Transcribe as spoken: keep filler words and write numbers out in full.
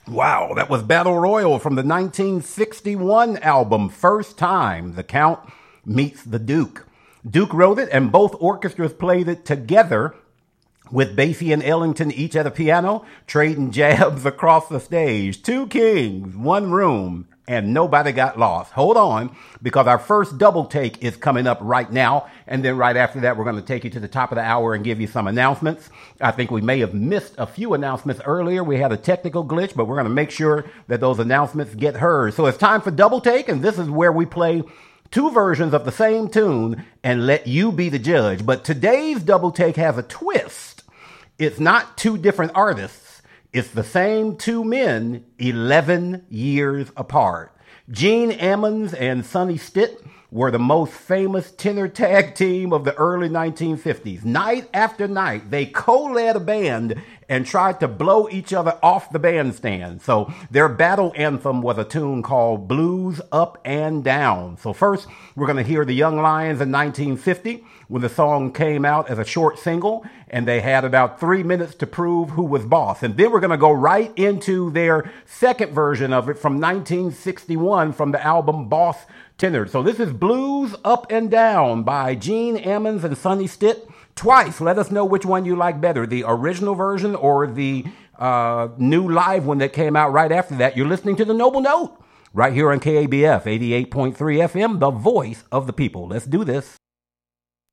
Wow, that was Battle Royal from the nineteen sixty-one album, First Time the Count Meets the Duke. Duke wrote it, and both orchestras played it together with Basie and Ellington each at a piano, trading jabs across the stage. Two kings, one room, and nobody got lost. Hold on, because our first double take is coming up right now, and then right after that, we're going to take you to the top of the hour and give you some announcements. I think we may have missed a few announcements earlier. We had a technical glitch, but we're going to make sure that those announcements get heard. So it's time for double take, and this is where we play two versions of the same tune and let you be the judge. But today's double take has a twist. It's not two different artists. It's the same two men, eleven years apart. Gene Ammons and Sonny Stitt were the most famous tenor tag team of the early nineteen fifties. Night after night, they co-led a band and tried to blow each other off the bandstand. So their battle anthem was a tune called Blues Up and Down. So first, we're going to hear the Young Lions in nineteen fifty when the song came out as a short single, and they had about three minutes to prove who was boss. And then we're going to go right into their second version of it from nineteen sixty-one from the album Boss Tenor. So this is Blues Up and Down by Gene Ammons and Sonny Stitt. Twice. Let us know which one you like better, the original version or the uh, new live one that came out right after that. You're listening to The Noble Note right here on K A B F eighty-eight point three F M, the voice of the people. Let's do this.